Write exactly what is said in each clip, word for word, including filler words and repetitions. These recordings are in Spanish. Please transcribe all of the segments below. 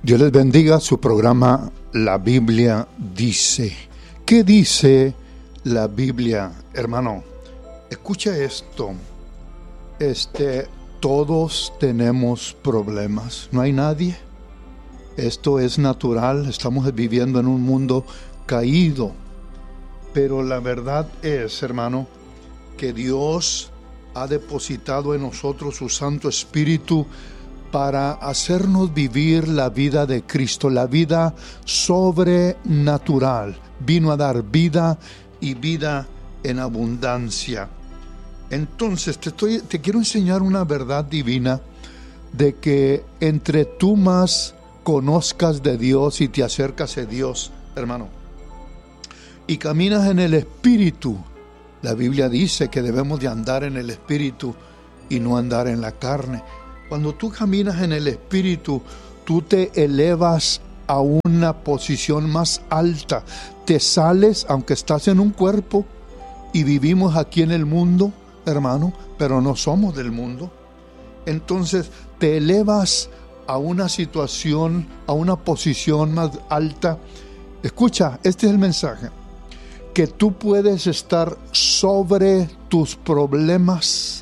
Dios les bendiga. Su programa La Biblia Dice. ¿Qué dice la Biblia, hermano? Escucha esto. Este, todos tenemos problemas. No hay nadie. Esto es natural. Estamos viviendo en un mundo caído. Pero la verdad es, hermano, que Dios ha depositado en nosotros su Santo Espíritu para hacernos vivir la vida de Cristo, la vida sobrenatural. Vino a dar vida y vida en abundancia. Entonces te, estoy, te quiero enseñar una verdad divina de que entre tú más conozcas de Dios y te acercas a Dios, hermano, y caminas en el Espíritu. La Biblia dice que debemos de andar en el Espíritu y no andar en la carne. Cuando tú caminas en el Espíritu, tú te elevas a una posición más alta. Te sales, aunque estás en un cuerpo y vivimos aquí en el mundo, hermano, pero no somos del mundo. Entonces te elevas a una situación, a una posición más alta. Escucha, este es el mensaje. Que tú puedes estar sobre tus problemas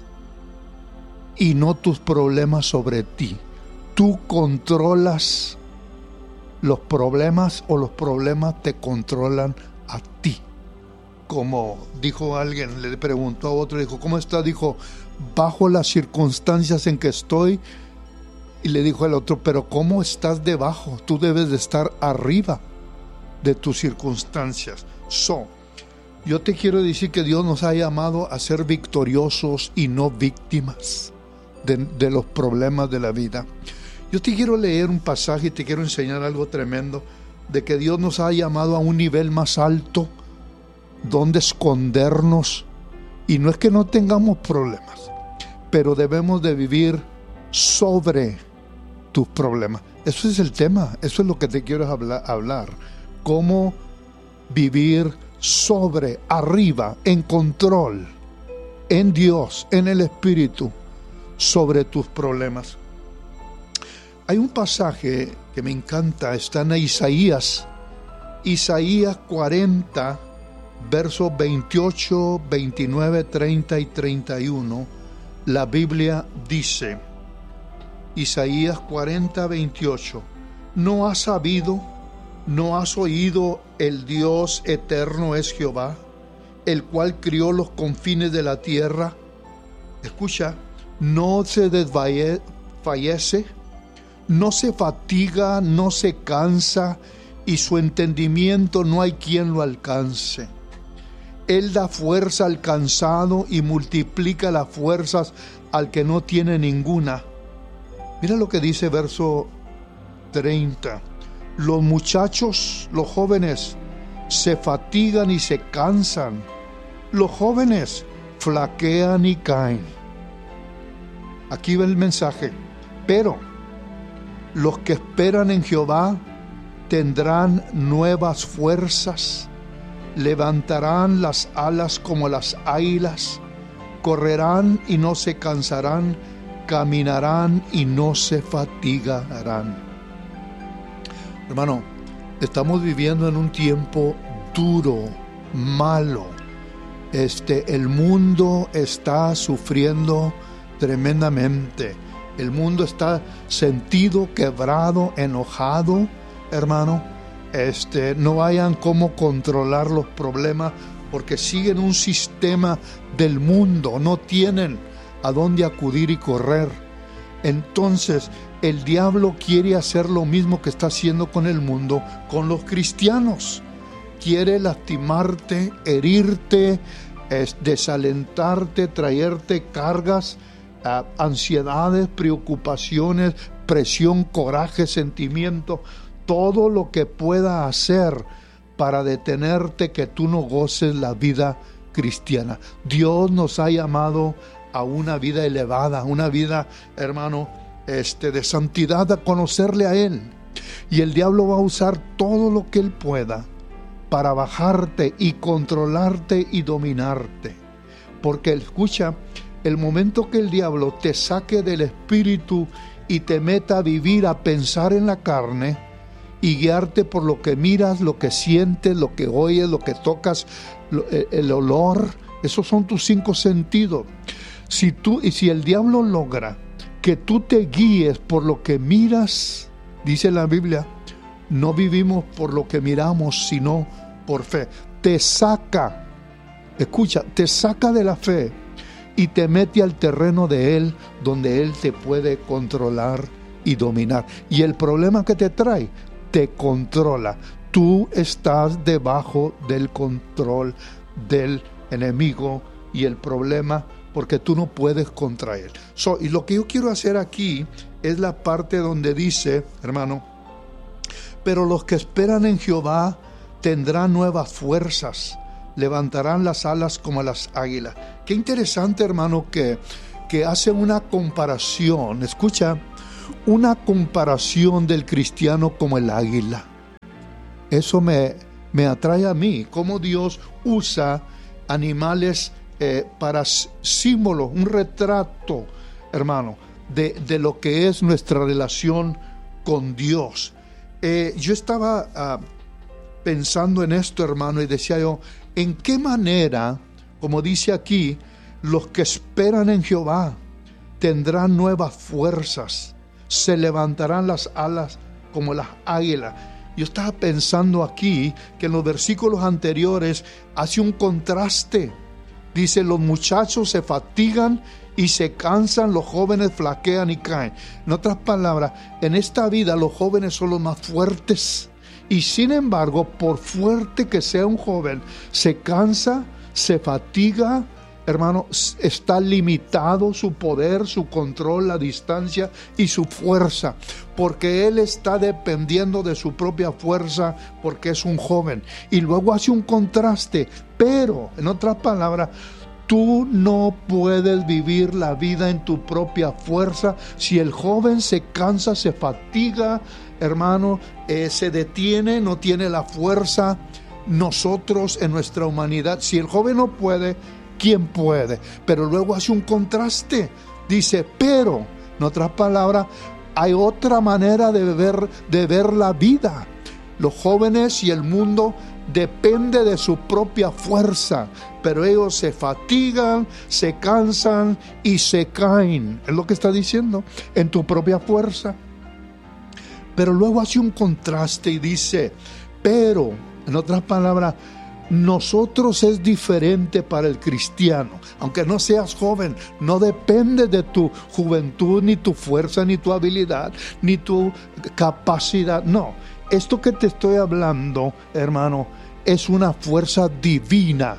y no tus problemas sobre ti. Tú controlas los problemas o los problemas te controlan a ti. Como dijo alguien, le preguntó a otro, dijo, ¿cómo estás? Dijo, bajo las circunstancias en que estoy. Y le dijo el otro, pero ¿cómo estás debajo? Tú debes de estar arriba de tus circunstancias. So, yo te quiero decir que Dios nos ha llamado a ser victoriosos y no víctimas de, de los problemas de la vida. Yo te quiero leer un pasaje y te quiero enseñar algo tremendo, de que Dios nos ha llamado a un nivel más alto, donde escondernos, y no es que no tengamos problemas, pero debemos de vivir sobre tus problemas. Eso es el tema, eso es lo que te quiero hablar, hablar. Cómo vivir sobre, arriba, en control, en Dios, en el Espíritu, sobre tus problemas. Hay un pasaje que me encanta, está en Isaías, Isaías cuarenta, versos veintiocho, veintinueve, treinta y treinta y uno. La Biblia dice, Isaías cuarenta, veintiocho, ¿no has sabido, no has oído, el Dios eterno es Jehová, el cual crió los confines de la tierra? Escucha, no se desfallece, no se fatiga, no se cansa, y su entendimiento no hay quien lo alcance. Él da fuerza al cansado y multiplica las fuerzas al que no tiene ninguna. Mira lo que dice verso treinta. Los muchachos, los jóvenes, se fatigan y se cansan. Los jóvenes flaquean y caen. Aquí va el mensaje. Pero los que esperan en Jehová tendrán nuevas fuerzas, levantarán las alas como las águilas, correrán y no se cansarán, caminarán y no se fatigarán. Hermano, estamos viviendo en un tiempo duro, malo. Este, el mundo está sufriendo tremendamente. El mundo está sentido, quebrado, enojado, hermano. Este, no hayan cómo controlar los problemas porque siguen un sistema del mundo, no tienen a dónde acudir y correr. Entonces, el diablo quiere hacer lo mismo que está haciendo con el mundo, con los cristianos. Quiere lastimarte, herirte, es, desalentarte, traerte cargas, uh, ansiedades, preocupaciones, presión, coraje, sentimiento, todo lo que pueda hacer para detenerte que tú no goces la vida cristiana. Dios nos ha llamado a una vida elevada, una vida, hermano, este, de santidad, a conocerle a Él. Y el diablo va a usar todo lo que Él pueda para bajarte y controlarte y dominarte. Porque, escucha, el momento que el diablo te saque del espíritu y te meta a vivir, a pensar en la carne y guiarte por lo que miras, lo que sientes, lo que oyes, lo que tocas, lo, el, el olor. Esos son tus cinco sentidos. Si tú, y si el diablo logra que tú te guíes por lo que miras, dice la Biblia, no vivimos por lo que miramos, sino por fe. Te saca, escucha, te saca de la fe y te mete al terreno de Él, donde Él te puede controlar y dominar. Y el problema que te trae, te controla. Tú estás debajo del control del enemigo y el problema, porque tú no puedes contra él. So, y lo que yo quiero hacer aquí es la parte donde dice, hermano, pero los que esperan en Jehová tendrán nuevas fuerzas, levantarán las alas como las águilas. Qué interesante, hermano, que, que hace una comparación, escucha, una comparación del cristiano como el águila. Eso me, me atrae a mí, cómo Dios usa animales eh, para símbolos, un retrato, hermano, de, de lo que es nuestra relación con Dios. Eh, yo estaba uh, pensando en esto, hermano, y decía yo, ¿en qué manera, como dice aquí, los que esperan en Jehová tendrán nuevas fuerzas, se levantarán las alas como las águilas? Yo estaba pensando aquí que en los versículos anteriores hace un contraste. Dice, los muchachos se fatigan y se cansan, los jóvenes flaquean y caen. En otras palabras, en esta vida los jóvenes son los más fuertes. Y sin embargo, por fuerte que sea un joven, se cansa, se fatiga, hermano, está limitado su poder, su control, la distancia y su fuerza, porque él está dependiendo de su propia fuerza, porque es un joven. Y luego hace un contraste, pero, en otras palabras, tú no puedes vivir la vida en tu propia fuerza. Si el joven se cansa, se fatiga, hermano, eh, se detiene, no tiene la fuerza. Nosotros en nuestra humanidad, si el joven no puede, ¿quién puede? Pero luego hace un contraste. Dice, pero, en otras palabras, hay otra manera de ver, de ver la vida. Los jóvenes y el mundo depende de su propia fuerza, pero ellos se fatigan, se cansan y se caen. Es lo que está diciendo, en tu propia fuerza. Pero luego hace un contraste y dice, pero, en otras palabras, nosotros es diferente para el cristiano. Aunque no seas joven, no depende de tu juventud, ni tu fuerza, ni tu habilidad, ni tu capacidad. No, esto que te estoy hablando, hermano, es una fuerza divina.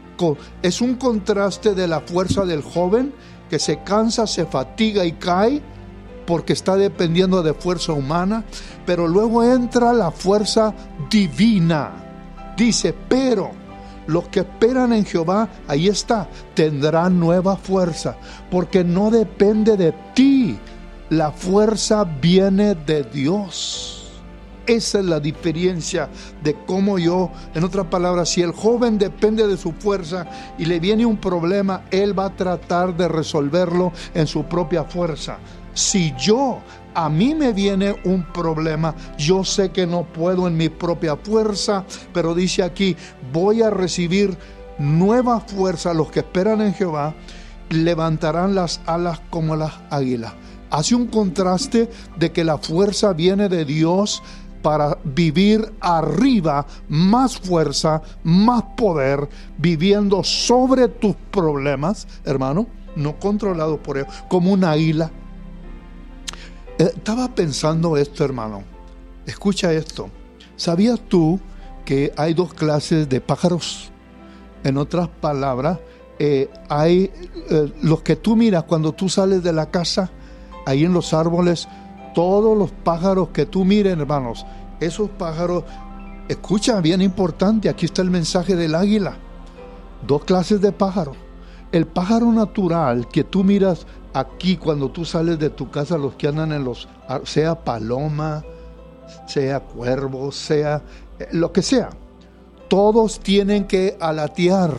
Es un contraste de la fuerza del joven que se cansa, se fatiga y cae porque está dependiendo de fuerza humana, pero luego entra la fuerza divina. Dice, pero los que esperan en Jehová, ahí está, tendrán nueva fuerza, porque no depende de ti, la fuerza viene de Dios. Esa es la diferencia de cómo yo, en otras palabras, si el joven depende de su fuerza y le viene un problema, él va a tratar de resolverlo en su propia fuerza. Si yo, a mí me viene un problema, yo sé que no puedo en mi propia fuerza, pero dice aquí, voy a recibir nueva fuerza. Los que esperan en Jehová levantarán las alas como las águilas. Hace un contraste de que la fuerza viene de Dios para vivir arriba, más fuerza, más poder, viviendo sobre tus problemas, hermano, no controlado por ellos, como un águila. Estaba pensando esto, hermano. Escucha esto. ¿Sabías tú que hay dos clases de pájaros? En otras palabras, eh, hay eh, los que tú miras cuando tú sales de la casa, ahí en los árboles, todos los pájaros que tú mires, hermanos, esos pájaros, escucha, bien importante, aquí está el mensaje del águila. Dos clases de pájaros. El pájaro natural que tú miras aquí cuando tú sales de tu casa, los que andan en los, sea paloma, sea cuervo, sea eh, lo que sea, todos tienen que alatear,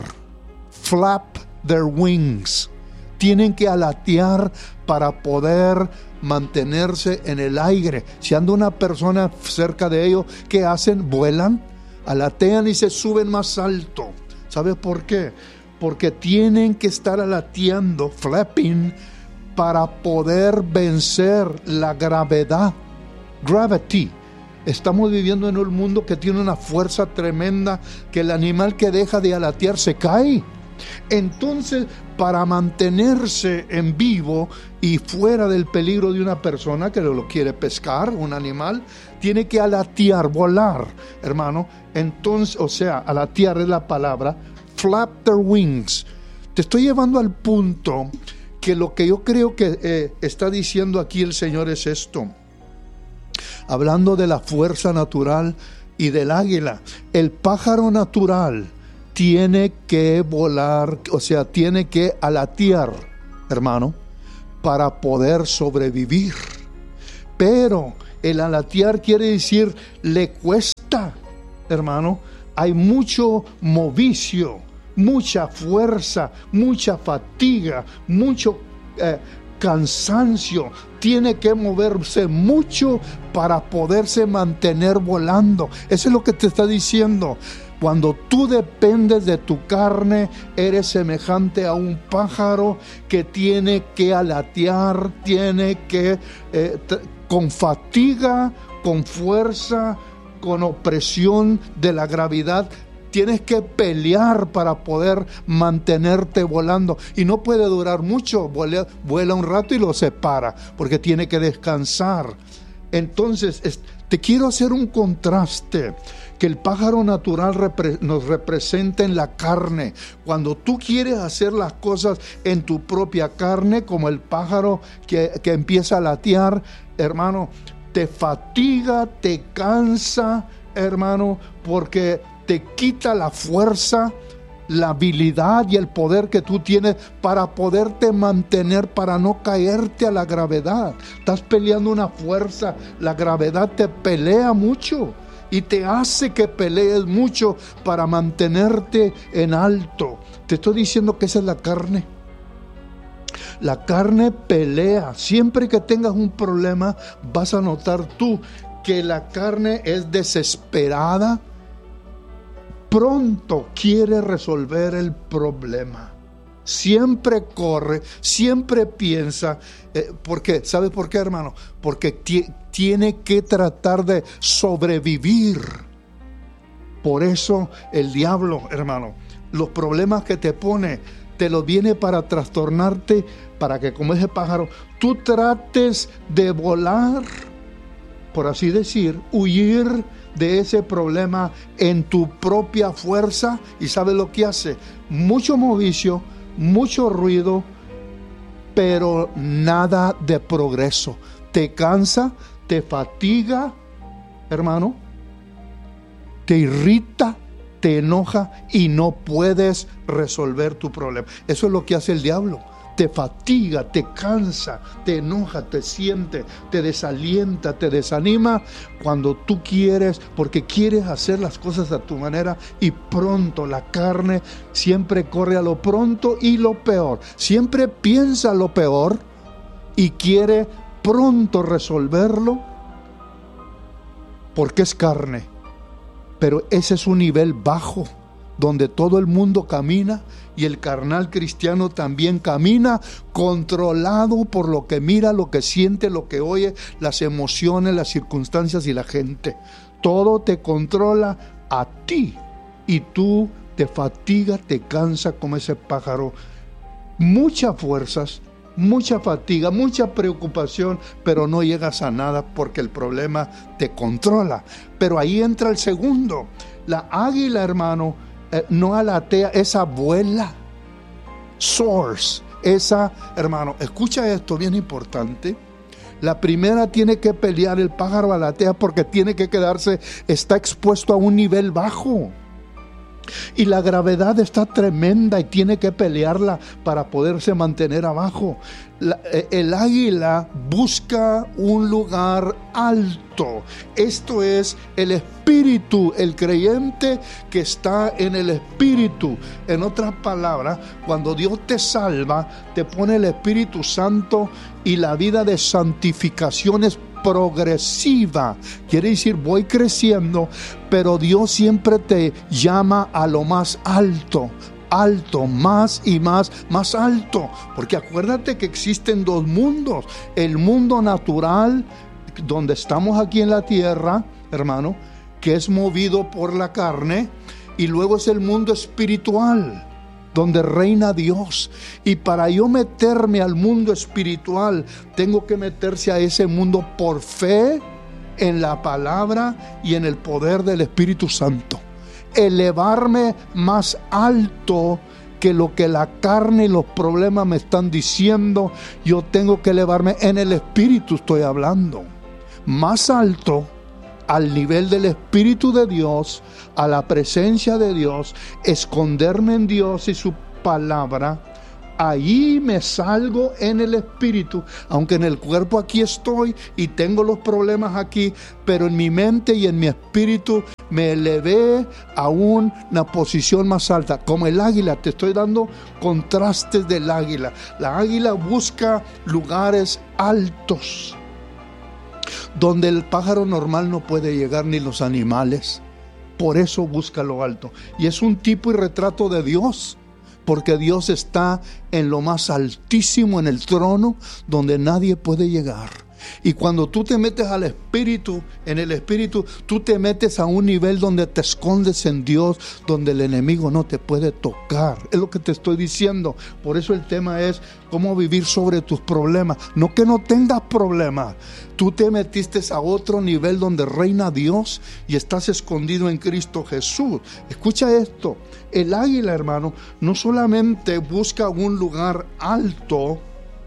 flap their wings, tienen que alatear para poder mantenerse en el aire. Si anda una persona cerca de ellos, ¿qué hacen? Vuelan, alatean y se suben más alto. ¿Sabes por qué? Porque tienen que estar alateando, flapping, para poder vencer la gravedad. Gravity. Estamos viviendo en un mundo que tiene una fuerza tremenda, que el animal que deja de alatear se cae. Entonces, para mantenerse en vivo y fuera del peligro de una persona que lo quiere pescar, un animal, tiene que alatear, volar, hermano. Entonces, o sea, alatear es la palabra, flap their wings. Te estoy llevando al punto que lo que yo creo que eh, está diciendo aquí el Señor es esto. Hablando de la fuerza natural y del águila, el pájaro natural tiene que volar, o sea, tiene que alatear, hermano, para poder sobrevivir. Pero el alatear quiere decir, le cuesta, hermano. Hay mucho movicio, mucha fuerza, mucha fatiga, mucho eh, cansancio. Tiene que moverse mucho para poderse mantener volando. Eso es lo que te está diciendo. Cuando tú dependes de tu carne, eres semejante a un pájaro que tiene que alatear, tiene que, eh, t- con fatiga, con fuerza, con opresión de la gravedad, tienes que pelear para poder mantenerte volando. Y no puede durar mucho, vuela, vuela un rato y lo separa, porque tiene que descansar. Entonces, es, te quiero hacer un contraste, que el pájaro natural repre, nos representa en la carne. Cuando tú quieres hacer las cosas en tu propia carne, como el pájaro que, que empieza a latear, hermano, te fatiga, te cansa, hermano, porque te quita la fuerza, la habilidad y el poder que tú tienes para poderte mantener, para no caerte a la gravedad. Estás peleando una fuerza, la gravedad te pelea mucho y te hace que pelees mucho para mantenerte en alto. Te estoy diciendo que esa es la carne. La carne pelea. Siempre que tengas un problema, vas a notar tú que la carne es desesperada. Pronto quiere resolver el problema. Siempre corre, siempre piensa. Eh, ¿Por qué? ¿Sabe por qué, hermano? Porque t- tiene que tratar de sobrevivir. Por eso el diablo, hermano, los problemas que te pone, te los viene para trastornarte, para que, como ese pájaro, tú trates de volar, por así decir, huir de ese problema en tu propia fuerza. ¿Y sabes lo que hace? Mucho movicio, mucho ruido, pero nada de progreso. Te cansa, te fatiga, hermano, te irrita, te enoja y no puedes resolver tu problema. Eso es lo que hace el diablo. Te fatiga, te cansa, te enoja, te siente, te desalienta, te desanima cuando tú quieres, porque quieres hacer las cosas a tu manera y pronto. La carne siempre corre a lo pronto y lo peor. Siempre piensa lo peor y quiere pronto resolverlo porque es carne. Pero ese es un nivel bajo, donde todo el mundo camina y el carnal cristiano también camina, controlado por lo que mira, lo que siente, lo que oye, las emociones, las circunstancias y la gente. Todo te controla a ti y tú te fatiga, te cansa como ese pájaro. Muchas fuerzas, mucha fatiga, mucha preocupación, pero no llegas a nada porque el problema te controla. Pero ahí entra el segundo. La águila, hermano, eh, no alatea, esa vuela. Soars, esa, hermano, escucha esto, bien importante. La primera tiene que pelear, el pájaro alatea porque tiene que quedarse, está expuesto a un nivel bajo. Y la gravedad está tremenda y tiene que pelearla para poderse mantener abajo. La, el águila busca un lugar alto. Esto es el espíritu, el creyente que está en el espíritu. En otras palabras, cuando Dios te salva, te pone el Espíritu Santo y la vida de santificación es progresiva. Quiere decir, voy creciendo, pero Dios siempre te llama a lo más alto, alto, más y más, más alto. Porque acuérdate que existen dos mundos: el mundo natural, donde estamos aquí en la tierra, hermano, que es movido por la carne, y luego es el mundo espiritual, donde reina Dios. Y para yo meterme al mundo espiritual, tengo que meterse a ese mundo por fe en la palabra y en el poder del Espíritu Santo. Elevarme más alto que lo que la carne y los problemas me están diciendo. Yo tengo que elevarme en el Espíritu, estoy hablando. Más alto, al nivel del Espíritu de Dios, a la presencia de Dios, esconderme en Dios y su palabra. Ahí me salgo en el Espíritu, aunque en el cuerpo aquí estoy y tengo los problemas aquí, pero en mi mente y en mi espíritu me elevé a una posición más alta. Como el águila, te estoy dando contrastes del águila. La águila busca lugares altos, donde el pájaro normal no puede llegar, ni los animales. Por eso busca lo alto. Y es un tipo y retrato de Dios, porque Dios está en lo más altísimo, en el trono, donde nadie puede llegar. Y cuando tú te metes al Espíritu, en el Espíritu, tú te metes a un nivel donde te escondes en Dios, donde el enemigo no te puede tocar. Es lo que te estoy diciendo. Por eso el tema es cómo vivir sobre tus problemas. No que no tengas problemas. Tú te metiste a otro nivel donde reina Dios y estás escondido en Cristo Jesús. Escucha esto. El águila, hermano, no solamente busca un lugar alto.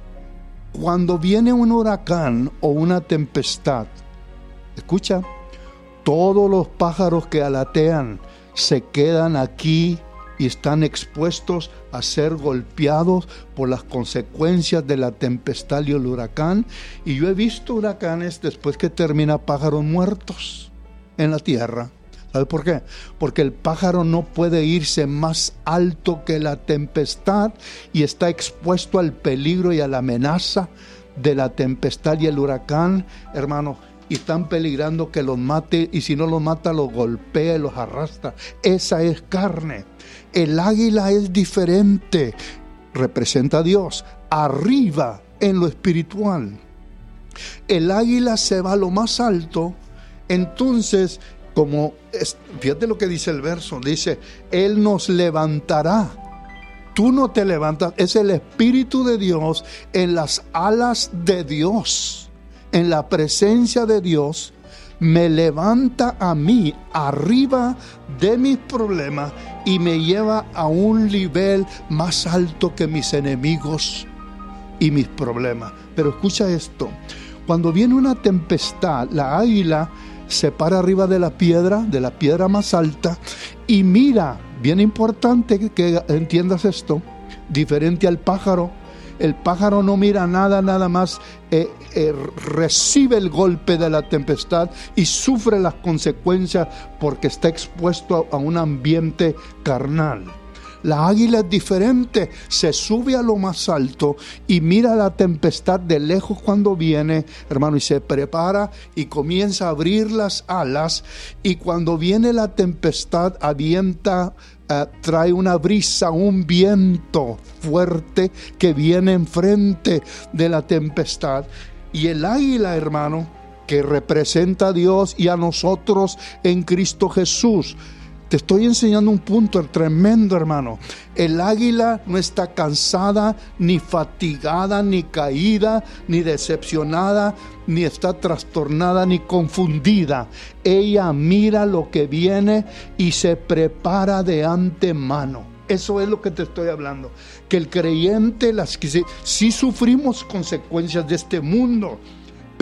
Cuando viene un huracán o una tempestad, escucha, todos los pájaros que aletean se quedan aquí y están expuestos a ser golpeados por las consecuencias de la tempestad y el huracán. Y yo he visto huracanes después que termina pájaros muertos en la tierra. ¿Sabe por qué? Porque el pájaro no puede irse más alto que la tempestad y está expuesto al peligro y a la amenaza de la tempestad y el huracán, hermano, y están peligrando que los mate, y si no los mata, los golpea y los arrastra. Esa es carne. El águila es diferente, representa a Dios, arriba en lo espiritual. El águila se va a lo más alto, entonces, como es, fíjate lo que dice el verso, dice, Él nos levantará. Tú no te levantas, es el Espíritu de Dios en las alas de Dios, en la presencia de Dios, me levanta a mí arriba de mis problemas y me lleva a un nivel más alto que mis enemigos y mis problemas. Pero escucha esto, cuando viene una tempestad, la águila se para arriba de la piedra, de la piedra más alta, y mira, bien importante que entiendas esto, diferente al pájaro. El pájaro no mira nada, nada más eh, eh, recibe el golpe de la tempestad y sufre las consecuencias porque está expuesto a, a un ambiente carnal. La águila es diferente, se sube a lo más alto y mira la tempestad de lejos cuando viene, hermano, y se prepara y comienza a abrir las alas, y cuando viene la tempestad avienta, uh, trae una brisa, un viento fuerte que viene enfrente de la tempestad. Y el águila, hermano, que representa a Dios y a nosotros en Cristo Jesús. Te estoy enseñando un punto tremendo, hermano. El águila no está cansada, ni fatigada, ni caída, ni decepcionada, ni está trastornada, ni confundida. Ella mira lo que viene y se prepara de antemano. Eso es lo que te estoy hablando. Que el creyente, las que sí, sí sufrimos consecuencias de este mundo,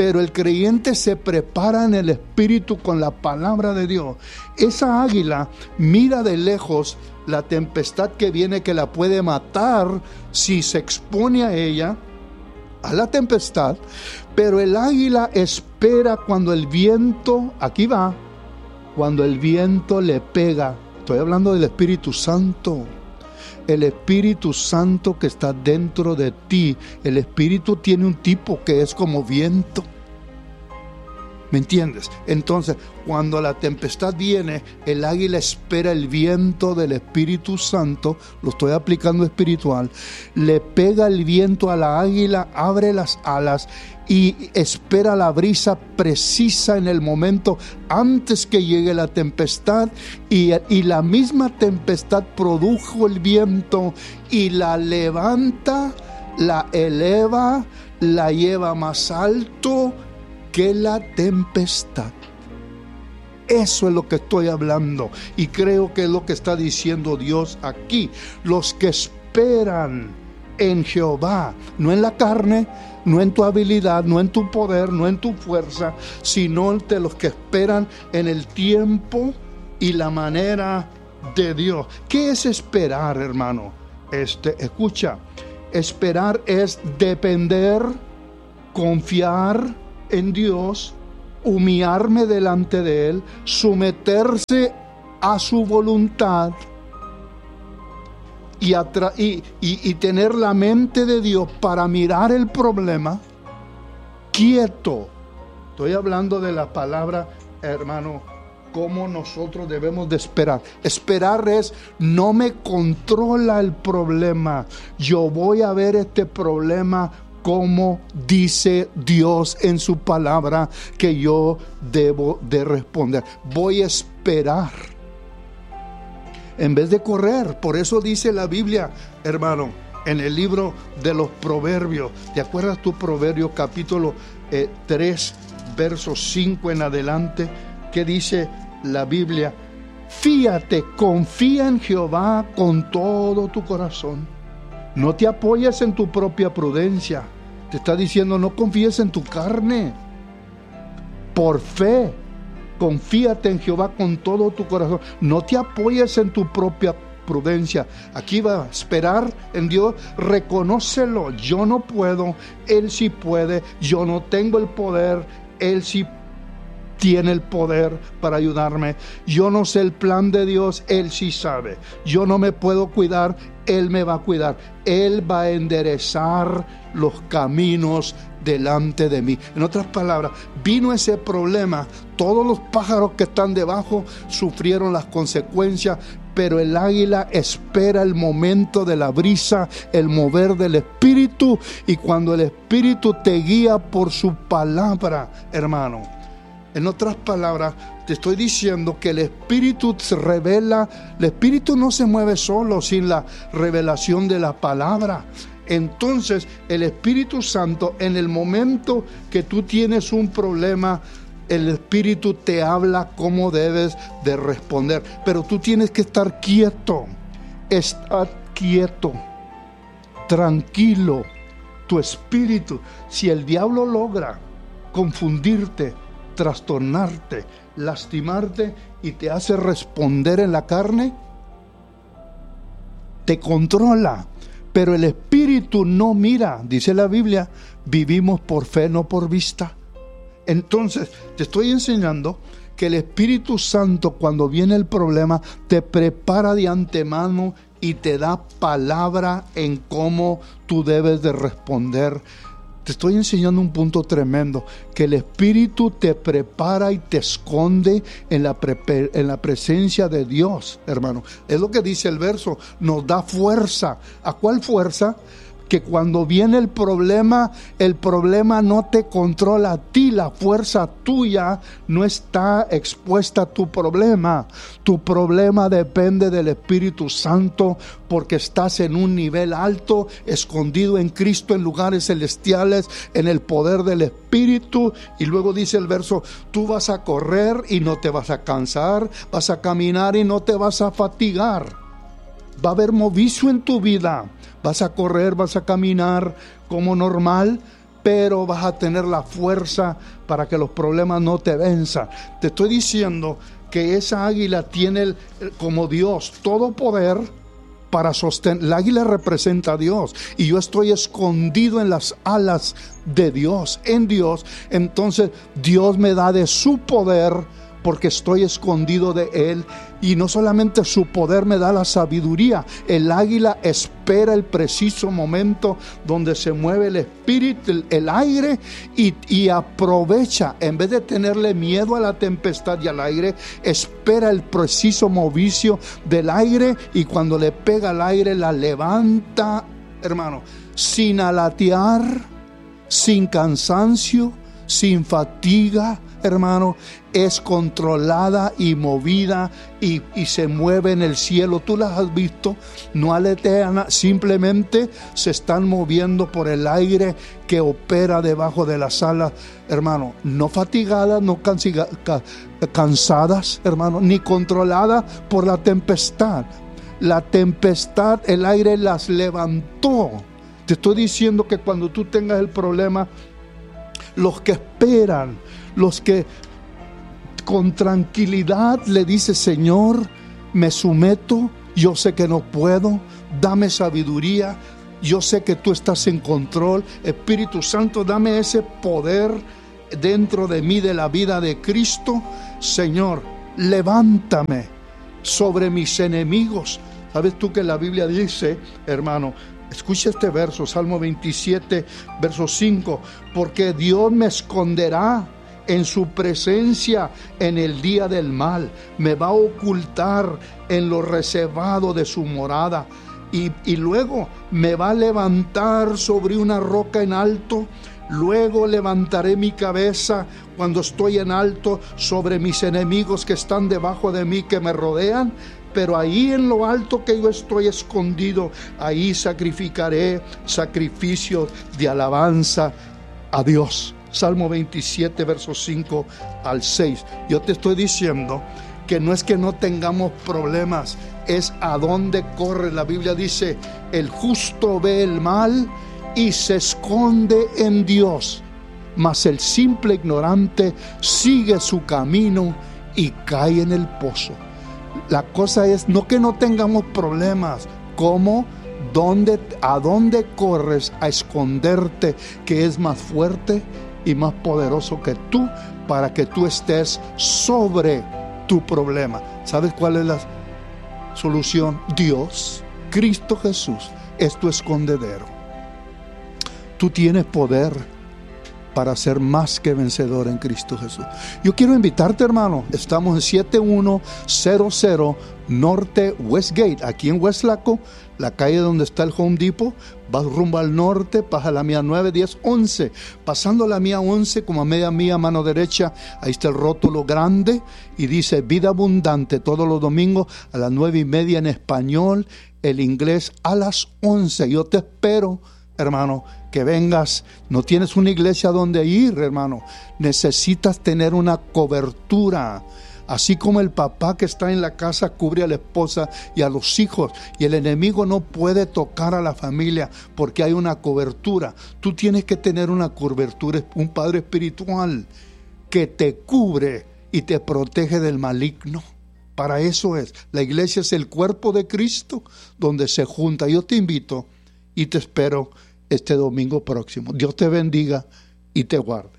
pero el creyente se prepara en el Espíritu con la palabra de Dios. Esa águila mira de lejos la tempestad que viene, que la puede matar si se expone a ella, a la tempestad, pero el águila espera cuando el viento, aquí va, cuando el viento le pega. Estoy hablando del Espíritu Santo. El Espíritu Santo que está dentro de ti. El Espíritu tiene un tipo que es como viento. ¿Me entiendes? Entonces, cuando la tempestad viene, el águila espera el viento del Espíritu Santo. Lo estoy aplicando espiritual. Le pega el viento a la águila, abre las alas y espera la brisa precisa en el momento antes que llegue la tempestad. Y, y la misma tempestad produjo el viento y la levanta, la eleva, la lleva más alto que la tempestad. Eso es lo que estoy hablando y creo que es lo que está diciendo Dios aquí. Los que esperan en Jehová, no en la carne, no en tu habilidad, no en tu poder, no en tu fuerza, sino de los que esperan en el tiempo y la manera de Dios. ¿Qué es esperar, hermano? Este, escucha, esperar es depender, confiar en Dios, humillarme delante de Él, someterse a su voluntad y, atra- y, y, y tener la mente de Dios para mirar el problema quieto. Estoy hablando de la palabra, hermano, cómo nosotros debemos de esperar. Esperar es, no me controla el problema, yo voy a ver este problema como dice Dios en su palabra que yo debo de responder. Voy a esperar en vez de correr. Por eso dice la Biblia, hermano, en el libro de los Proverbios. ¿Te acuerdas tu Proverbio capítulo eh, tres, verso cinco en adelante? ¿Qué dice la Biblia? Fíate, confía en Jehová con todo tu corazón. No te apoyes en tu propia prudencia. Te está diciendo, no confíes en tu carne. Por fe, confíate en Jehová con todo tu corazón. No te apoyes en tu propia prudencia. Aquí va a esperar en Dios. Reconócelo. Yo no puedo, Él sí puede. Yo no tengo el poder, Él sí tiene el poder para ayudarme. Yo no sé el plan de Dios, Él sí sabe. Yo no me puedo cuidar, Él me va a cuidar. Él va a enderezar los caminos delante de mí. En otras palabras, vino ese problema. Todos los pájaros que están debajo sufrieron las consecuencias, pero el águila espera el momento de la brisa, el mover del Espíritu, y cuando el Espíritu te guía por su palabra, hermano. En otras palabras, te estoy diciendo que el Espíritu se revela. El Espíritu no se mueve solo sin la revelación de la palabra. Entonces, el Espíritu Santo, en el momento que tú tienes un problema, el Espíritu te habla cómo debes de responder. Pero tú tienes que estar quieto. Estar quieto. Tranquilo. Tu espíritu. Si el diablo logra confundirte, trastornarte, lastimarte y te hace responder en la carne, te controla, pero el Espíritu no mira. Dice la Biblia, vivimos por fe, no por vista. Entonces, te estoy enseñando que el Espíritu Santo, cuando viene el problema, te prepara de antemano y te da palabra en cómo tú debes de responder. Te estoy enseñando un punto tremendo, que el Espíritu te prepara y te esconde en la, pre- en la presencia de Dios, hermano. Es lo que dice el verso, nos da fuerza. ¿A cuál fuerza? Que cuando viene el problema, el problema no te controla a ti, la fuerza tuya no está expuesta a tu problema. Tu problema depende del Espíritu Santo, porque estás en un nivel alto, escondido en Cristo en lugares celestiales, en el poder del Espíritu. Y luego dice el verso, tú vas a correr y no te vas a cansar, vas a caminar y no te vas a fatigar. Va a haber movicio en tu vida. Vas a correr, vas a caminar como normal, pero vas a tener la fuerza para que los problemas no te venzan. Te estoy diciendo que esa águila tiene el, como Dios todo poder para sostener. La águila representa a Dios y yo estoy escondido en las alas de Dios, en Dios. Entonces Dios me da de su poder porque estoy escondido de Él. Y no solamente su poder me da la sabiduría, el águila espera el preciso momento donde se mueve el espíritu, el, el aire, y, y aprovecha, en vez de tenerle miedo a la tempestad y al aire, espera el preciso movicio del aire, y cuando le pega al aire la levanta, hermano, sin alatear, sin cansancio, sin fatiga, hermano, es controlada y movida y, y se mueve en el cielo. Tú las has visto, no aletean, simplemente se están moviendo por el aire que opera debajo de las alas, hermano, no fatigadas, no cansiga, ca, cansadas, hermano, ni controladas por la tempestad. La tempestad, el aire las levantó. Te estoy diciendo que cuando tú tengas el problema, los que esperan, los que con tranquilidad le dice: Señor, me someto, yo sé que no puedo, dame sabiduría, yo sé que tú estás en control, Espíritu Santo, dame ese poder dentro de mí de la vida de Cristo. Señor, levántame sobre mis enemigos. ¿Sabes tú que la Biblia dice, hermano? Escucha este verso, Salmo veintisiete, verso cinco, porque Dios me esconderá en su presencia en el día del mal, me va a ocultar en lo reservado de su morada, y, y luego me va a levantar sobre una roca en alto. Luego levantaré mi cabeza cuando estoy en alto sobre mis enemigos que están debajo de mí, que me rodean. Pero ahí en lo alto que yo estoy escondido, ahí sacrificaré sacrificios de alabanza a Dios. Salmo veintisiete, versos cinco al seis. Yo te estoy diciendo que no es que no tengamos problemas, es a dónde corre. La Biblia dice: el justo ve el mal y se esconde en Dios, mas el simple ignorante sigue su camino y cae en el pozo. La cosa es no que no tengamos problemas, ¿cómo? ¿Dónde, ¿A dónde corres a esconderte, que es más fuerte y más poderoso que tú, para que tú estés sobre tu problema? ¿Sabes cuál es la solución? Dios, Cristo Jesús, es tu escondedero. Tú tienes poder para ser más que vencedor en Cristo Jesús. Yo quiero invitarte, hermano. Estamos en siete uno cero cero Norte Westgate, aquí en Westlaco, la calle donde está el Home Depot. Vas rumbo al norte, pasa la mía nueve, diez, once. Pasando la mía once, como a media mía, mano derecha, ahí está el rótulo grande y dice Vida Abundante, todos los domingos a las nueve y media en español, el inglés a las once. Yo te espero, hermano, que vengas. No tienes una iglesia donde ir, hermano. Necesitas tener una cobertura. Así como el papá que está en la casa cubre a la esposa y a los hijos, y el enemigo no puede tocar a la familia porque hay una cobertura. Tú tienes que tener una cobertura, un padre espiritual que te cubre y te protege del maligno. Para eso es. La iglesia es el cuerpo de Cristo donde se junta. Yo te invito y te espero este domingo próximo. Dios te bendiga y te guarde.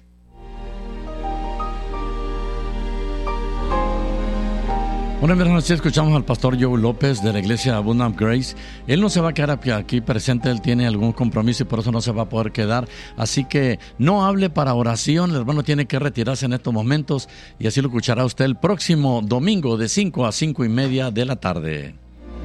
Bueno, buenas noches, escuchamos al pastor Joe López de la iglesia Abundant Grace. Él no se va a quedar aquí presente, él tiene algún compromiso y por eso no se va a poder quedar. Así que no hable para oración, el hermano tiene que retirarse en estos momentos y así lo escuchará usted el próximo domingo de cinco a cinco y media de la tarde.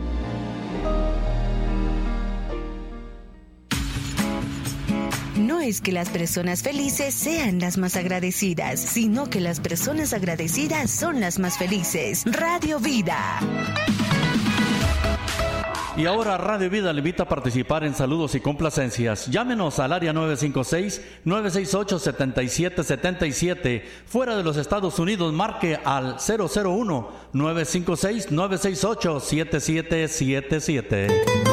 No es que las personas felices sean las más agradecidas, sino que las personas agradecidas son las más felices. Radio Vida. Y ahora Radio Vida le invita a participar en saludos y complacencias. Llámenos al área nueve cinco seis, nueve seis ocho, siete siete siete siete. Fuera de los Estados Unidos, marque al cero cero uno, nueve cinco seis, nueve seis ocho, siete siete siete siete.